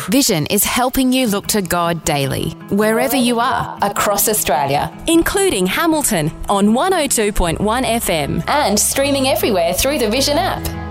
Vision is helping you look to God daily, wherever you are, across Australia, including Hamilton on 102.1 FM and streaming everywhere through the Vision app.